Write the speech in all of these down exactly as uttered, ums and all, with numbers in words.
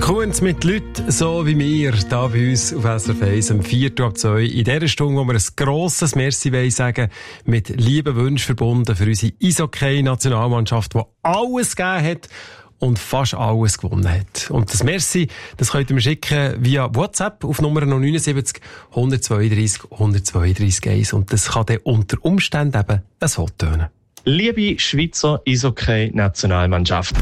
Kunst mit Leuten so wie mir, hier bei uns auf S R F eins, am vierten ab zwei. In dieser Stunde, wo wir ein grosses Merci wollen sagen, mit lieben Wünschen verbunden für unsere Eishockey-Nationalmannschaft, die alles gegeben hat und fast alles gewonnen hat. Und das Merci, das könnt ihr mir schicken via WhatsApp auf Nummer neun sieben null, eins zwei drei, eins zwei drei eins. Und das kann dann unter Umständen eben so tönen. Liebe Schweizer Eishockey-Nationalmannschaft,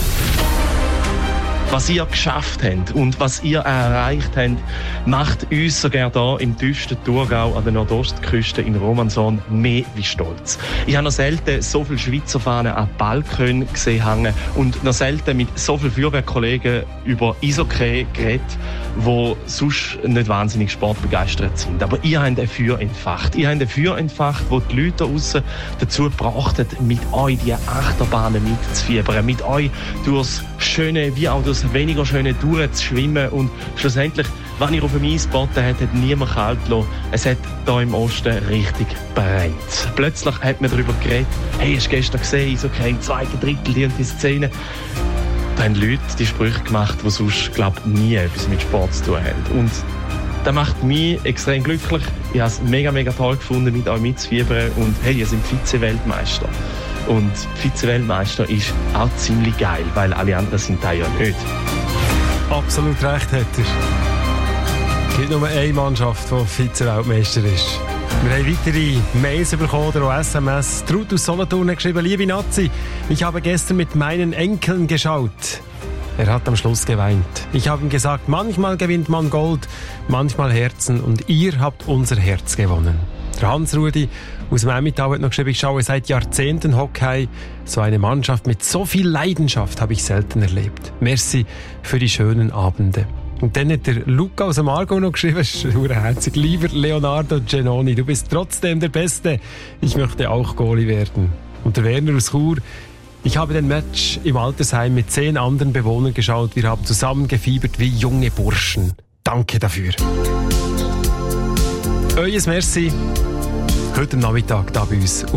was ihr geschafft habt und was ihr erreicht habt, macht uns sogar hier im tiefsten Thurgau an der Nordostküste in Romanshorn mehr wie stolz. Ich habe noch selten so viele Schweizer Fahnen an Balkon gesehen hängen und noch selten mit so vielen Feuerwehrkollegen über Eishockey geredet, die sonst nicht wahnsinnig sportbegeistert sind. Aber ihr habt ein Feuer entfacht. Ihr habt ein Feuer entfacht, wo die Leute draussen dazu gebracht haben, mit euch die Achterbahnen mitzufiebern, mit euch durchs Schöne wie auch durchs weniger Schöne durchzuschwimmen. Und schlussendlich, wenn ihr auf dem Eis geboten habt, hat niemand kalt gelassen. Es hat hier im Osten richtig brennt. Plötzlich hat man darüber geredet, hey, hast du gestern gesehen, so okay, im zweiten Drittel die und die Szene. Da haben Leute die Sprüche gemacht, die sonst, glaube ich, nie etwas mit Sport zu tun haben. Und das macht mich extrem glücklich. Ich habe es mega, mega toll gefunden, mit euch mitzufiebern. Und hey, ihr seid Vize-Weltmeister. Und Vize-Weltmeister ist auch ziemlich geil, weil alle anderen sind da ja nicht. Absolut recht hat er. Es gibt nur eine Mannschaft, die Vize-Weltmeister ist. Wir haben weitere Mails bekommen oder auch S M S. Trud aus Solothurn hat geschrieben: Liebe Nazi, ich habe gestern mit meinen Enkeln geschaut. Er hat am Schluss geweint. Ich habe ihm gesagt, manchmal gewinnt man Gold, manchmal Herzen und ihr habt unser Herz gewonnen. Der Hans-Rudi aus dem Emmental hat noch geschrieben: Ich schaue seit Jahrzehnten Hockey. So eine Mannschaft mit so viel Leidenschaft habe ich selten erlebt. Merci für die schönen Abende. Und dann hat der Luca aus dem Aargau noch geschrieben, herzig, lieber Leonardo Genoni, du bist trotzdem der Beste. Ich möchte auch Goalie werden. Und der Werner aus Chur: Ich habe den Match im Altersheim mit zehn anderen Bewohnern geschaut. Wir haben zusammen gefiebert wie junge Burschen. Danke dafür. Euer Merci heute Nachmittag da bei uns auf